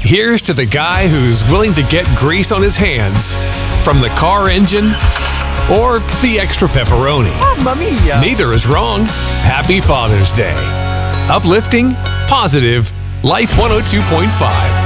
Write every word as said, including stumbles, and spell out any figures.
Here's to the guy who's willing to get grease on his hands, from the car engine or the extra pepperoni. Mamma mia! Neither is wrong. Happy Father's Day. Uplifting, positive, Life one oh two point five.